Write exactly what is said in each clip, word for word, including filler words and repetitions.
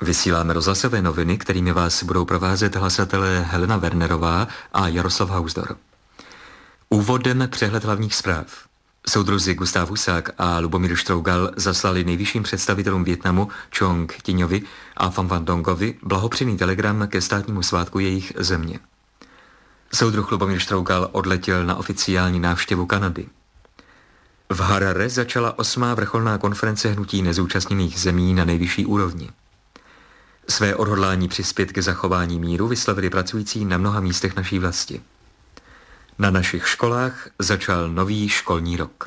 Vysíláme rozhlasové noviny, kterými vás budou provázet hlasatelé Helena Wernerová a Jaroslav Hausdor. Úvodem přehled hlavních zpráv. Soudruzi Gustav Husák a Lubomír Štrougal zaslali nejvyšším představitelům Vietnamu Čong Tiňovi a Pham Van Dongovi blahopřejný telegram ke státnímu svátku jejich země. Soudruh Lubomír Štrougal odletěl na oficiální návštěvu Kanady. V Harare začala osmá vrcholná konference hnutí nezúčastněných zemí na nejvyšší úrovni. Své odhodlání přispět ke zachování míru vyslovili pracující na mnoha místech naší vlasti. Na našich školách začal nový školní rok.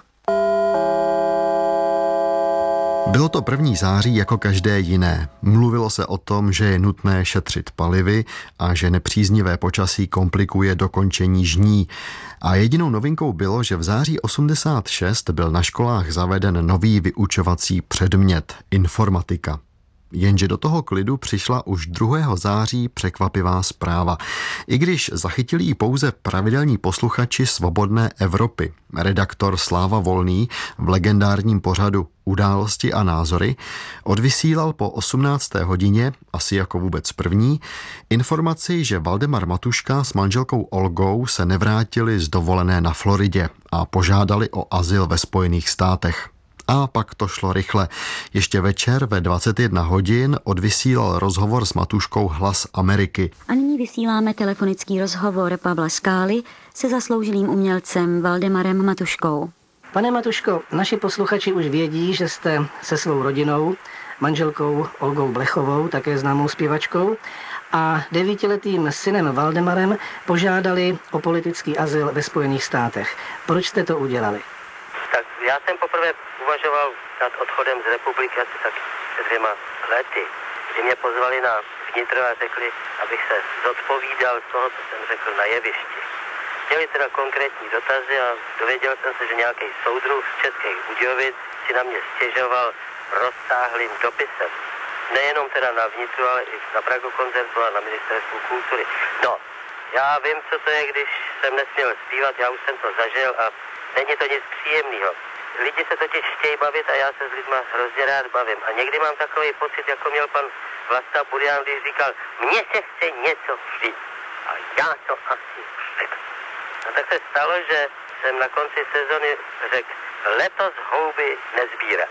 Bylo to první září jako každé jiné. Mluvilo se o tom, že je nutné šetřit palivy a že nepříznivé počasí komplikuje dokončení žní. A jedinou novinkou bylo, že v září osmdesát šest byl na školách zaveden nový vyučovací předmět – informatika. Jenže do toho klidu přišla už druhého září překvapivá zpráva. I když zachytili ji pouze pravidelní posluchači Svobodné Evropy, redaktor Sláva Volný v legendárním pořadu Události a názory odvysílal po osmnácté hodině, asi jako vůbec první, informaci, že Valdemar Matuška s manželkou Olgou se nevrátili z dovolené na Floridě a požádali o azyl ve Spojených státech. A pak to šlo rychle. Ještě večer ve dvacet jedna hodin odvysílal rozhovor s Matuškou Hlas Ameriky. A nyní vysíláme telefonický rozhovor Pavla Skály se zasloužilým umělcem Valdemarem Matuškou. Pane Matuško, naši posluchači už vědí, že jste se svou rodinou, manželkou Olgou Blechovou, také známou zpěvačkou, a devítiletým synem Valdemarem požádali o politický azyl ve Spojených státech. Proč jste to udělali? Tak já jsem poprvé uvažoval nad odchodem z republiky asi tak před dvěma lety, kdy mě pozvali na vnitro a řekli, abych se zodpovídal z toho, co jsem řekl na jevišti. Měli teda konkrétní dotazy a dověděl jsem se, že nějaký soudruh z Českých Budějovic si na mě stěžoval rozsáhlým dopisem. Nejenom teda na vnitru, ale i na Pragu koncertu a na ministerstvu kultury. No, já vím, co to je, když jsem nesměl zpívat, já už jsem to zažil a není to nic příjemného. Lidi se totiž chtějí bavit a já se s lidma hrozně rád bavím. A někdy mám takový pocit, jako měl pan Vlasta Burian, když říkal, mně se chce něco říct. A já to asi řekl. A tak se stalo, že jsem na konci sezony řekl, letos houby nezbírat.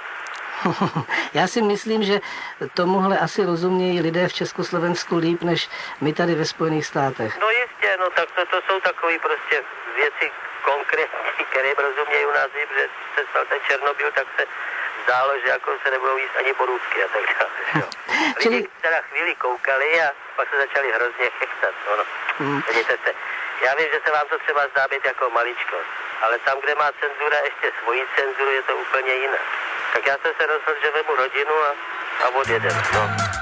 Já si myslím, že tomuhle asi rozumějí lidé v Československu líp, než my tady ve Spojených státech. No jistě, no tak to, to jsou takové prostě věci konkrétní, které rozumějí u nás, protože se stal ten Černobyl, tak se zdálo, že jako se nebudou jíst ani borůvky a tak dále. Lidi teda chvíli koukali a pak se začali hrozně chechtat. No, no. Mm. Se. Já vím, že se vám to třeba zdá být jako maličkost, ale tam, kde má cenzura ještě svoji cenzuru, je to úplně jiné. Tak já jsem se rozhodl, že vemu rodinu a, a odjedem. No.